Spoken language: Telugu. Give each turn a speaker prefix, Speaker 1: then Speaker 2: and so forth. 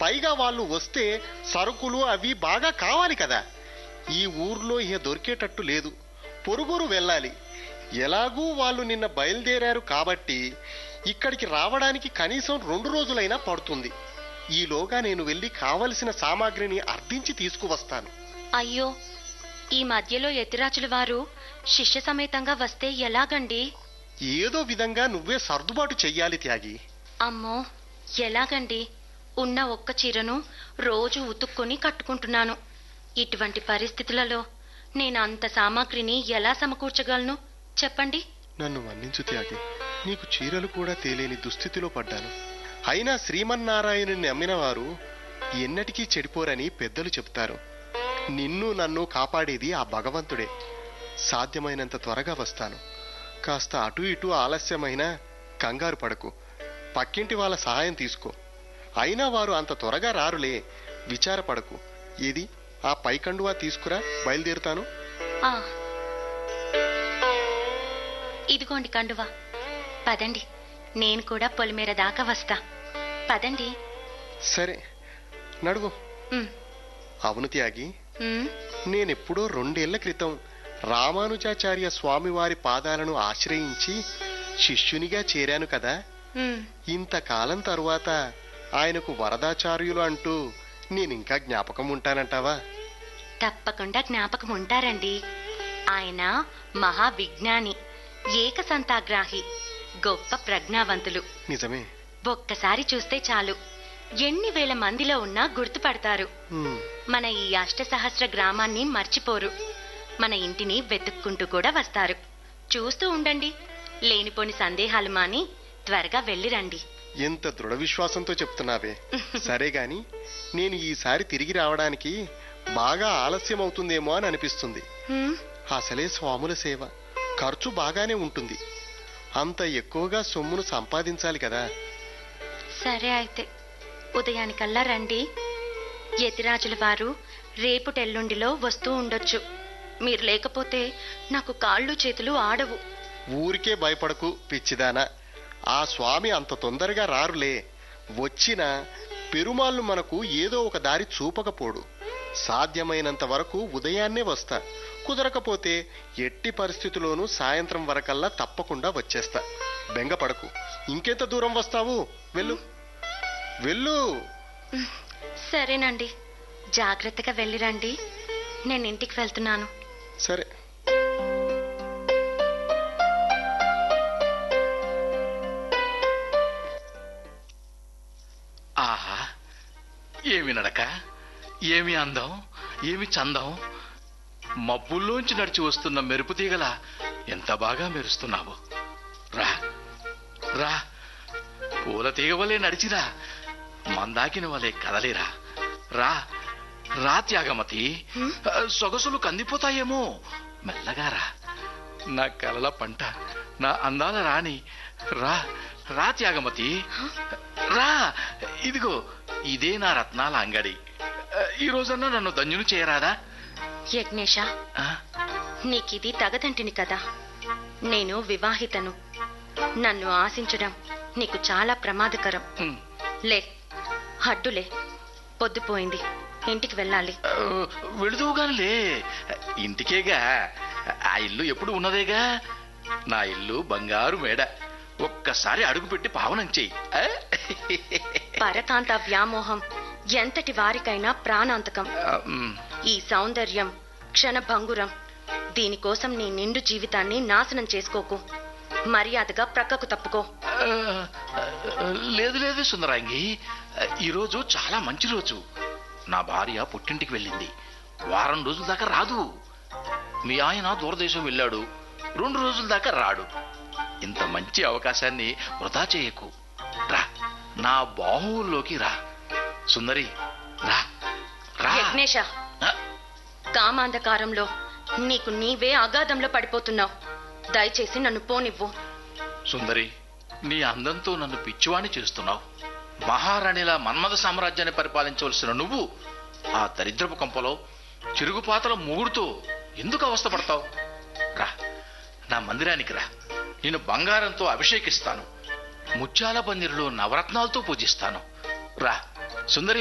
Speaker 1: పైగా వాళ్ళు వస్తే సరుకులు అవి బాగా కావాలి కదా. ఈ ఊర్లో ఇక దొరికేటట్టు లేదు. పొరుగురు వెళ్ళాలి. ఎలాగూ వాళ్ళు నిన్న బయలుదేరారు కాబట్టి ఇక్కడికి రావడానికి కనీసం 2 రోజులైనా పడుతుంది. ఈలోగా నేను వెళ్ళి కావలసిన సామాగ్రిని అర్థించి తీసుకువస్తాను.
Speaker 2: అయ్యో, ఈ మధ్యలో యతిరాజుల వారు శిష్య సమేతంగా వస్తే ఎలాగండి?
Speaker 1: ఏదో విధంగా నువ్వే సర్దుబాటు చెయ్యాలి త్యాగి.
Speaker 2: అమ్మో, ఎలాగండి? ఉన్న ఒక్క చీరను రోజు ఉతుక్కొని కట్టుకుంటున్నాను. ఇటువంటి పరిస్థితులలో నేను అంత సామాగ్రిని ఎలా సమకూర్చగలను చెప్పండి.
Speaker 1: నన్ను మన్నించు త్యాగి. నీకు చీరలు కూడా తేలేని దుస్థితిలో పడ్డాను. అయినా శ్రీమన్నారాయణుని నమ్మిన వారు ఎన్నటికీ చెడిపోరని పెద్దలు చెప్తారు. నిన్ను నన్ను కాపాడేది ఆ భగవంతుడే. సాధ్యమైనంత త్వరగా వస్తాను. కాస్త అటు ఇటు ఆలస్యమైనా కంగారు పడకు. పక్కింటి వాళ్ళ సహాయం తీసుకో. అయినా వారు అంత త్వరగా రారులే, విచారపడకు. ఏది ఆ పైకండువా తీసుకురా, బయలుదేరుతాను.
Speaker 2: ఇదిగోండి కండువా. పదండి, నేను కూడా పొలిమేర దాకా వస్తా. పదండి.
Speaker 1: సరే, నడువు. అవును త్యాగి, నేనెప్పుడో 2 ఏళ్ల క్రితం రామానుజాచార్య స్వామివారి పాదాలను ఆశ్రయించి శిష్యునిగా చేరాను కదా. ఇంతకాలం తరువాత ఆయనకు వరదాచార్యులు అంటూ నేనింకా జ్ఞాపకం ఉంటానంటావా?
Speaker 2: తప్పకుండా జ్ఞాపకం ఉంటారండి. ఆయన మహావిజ్ఞాని, ఏకసంతాగ్రాహి, గొప్ప ప్రజ్ఞావంతులు.
Speaker 1: నిజమే.
Speaker 2: ఒక్కసారి చూస్తే చాలు, ఎన్ని వేల మందిలో ఉన్నా గుర్తుపడతారు. మన ఈ అష్టసహస్ర గ్రామాన్ని మర్చిపోరు. మన ఇంటిని వెతుక్కుంటూ కూడా వస్తారు. చూస్తూ ఉండండి. లేనిపోని సందేహాలు మాని త్వరగా వెళ్ళిరండి.
Speaker 1: ఎంత దృఢ విశ్వాసంతో చెప్తున్నావే. సరే గాని, నేను ఈసారి తిరిగి రావడానికి బాగా ఆలస్యం అవుతుందేమో అని అనిపిస్తుంది. అసలే స్వాముల సేవ, ఖర్చు బాగానే ఉంటుంది. అంత ఎక్కువగా సొమ్మును సంపాదించాలి కదా.
Speaker 2: సరే అయితే ఉదయానికల్లా రండి. యతిరాజుల వారు రేపుటెల్లుండిలో వస్తూ ఉండొచ్చు. మీరు లేకపోతే నాకు కాళ్ళు చేతులు ఆడవు.
Speaker 1: ఊరికే భయపడకు పిచ్చిదానా. ఆ స్వామి అంత తొందరగా రారులే. వచ్చినా పెరుమాళ్ళు మనకు ఏదో ఒక దారి చూపకపోడు. సాధ్యమైనంత వరకు ఉదయాన్నే వస్తా. కుదరకపోతే ఎట్టి పరిస్థితుల్లోనూ సాయంత్రం వరకల్లా తప్పకుండా వచ్చేస్తా. బెంగపడకు. ఇంకెంత దూరం వస్తావు? వెళ్ళు వెళ్ళు.
Speaker 2: సరేనండి, జాగ్రత్తగా వెళ్ళిరండి. నేను ఇంటికి వెళ్తున్నాను.
Speaker 1: సరే.
Speaker 3: ఆహా, ఏమి నడక, ఏమి అందం, ఏమి చందం. మబ్బుల్లోంచి నడిచి వస్తున్న మెరుపు తీగల ఎంత బాగా మెరుస్తున్నావు. రా రా, పూల తీగ వలె నడిచిరా, మందాకిన వలె కదలిరా. రా రా త్యాగమతి, సొగసులు కందిపోతాయేమో. మెల్లగా రా, నా కలల పంట, నా అందాల రాణి. రా రా త్యాగమతి, రా. ఇదిగో ఇదే నా రత్నాల అంగడి. ఈ రోజన్నా నన్ను ధన్యుని చేయరాదా?
Speaker 2: యజ్ఞేశ, నీకిది తగదంటిని కదా. నేను వివాహితను. నన్ను ఆశించడం నీకు చాలా ప్రమాదకరం. లే, హడ్డులే, పొద్దుపోయింది, ఇంటికి వెళ్ళాలి.
Speaker 3: వెళుదువుగానిలే, ఇంటికేగా. ఆ ఇల్లు ఎప్పుడు ఉన్నదేగా. నా ఇల్లు బంగారు మేడ. ఒక్కసారి అడుగుపెట్టి పావనం చెయ్యి.
Speaker 2: పరకాంత వ్యామోహం ఎంతటి వారికైనా ప్రాణాంతకం. ఈ సౌందర్యం క్షణభంగురం. దీనికోసం నీ నిండు జీవితాన్ని నాశనం చేసుకోకు. మర్యాదగా ప్రక్కకు తప్పుకో.
Speaker 3: లేదు లేదు సుందరాంగి, ఈరోజు చాలా మంచి రోజు. నా భార్య పుట్టింటికి వెళ్ళింది. వారం రోజుల దాకా రాదు. మీ ఆయన దూరదేశం వెళ్ళాడు. 2 రోజుల దాకా రాడు. ఇంత మంచి అవకాశాన్ని వృధా చేయకు. రా, నా బాహువుల్లోకి రా. సుందరి, రా రా.
Speaker 2: యజ్ఞేశ, కామాంధకారంలో నీకు నీవే అగాధంలో పడిపోతున్నావు. దయచేసి నన్ను పోనివ్వు.
Speaker 3: సుందరి, నీ అందంతో నన్ను పిచ్చివాణి చేస్తున్నావు. మహారాణిలా మన్మథ సామ్రాజ్యాన్ని పరిపాలించవలసిన నువ్వు ఆ దరిద్రపు కంపలో చిరుగుపాతల మూగుడుతో ఎందుకు అవస్థపడతావు? రా, నా మందిరానికి రా. నేను బంగారంతో అభిషేకిస్తాను. ముత్యాల పందిరిలో నవరత్నాలతో పూజిస్తాను. రా సుందరి.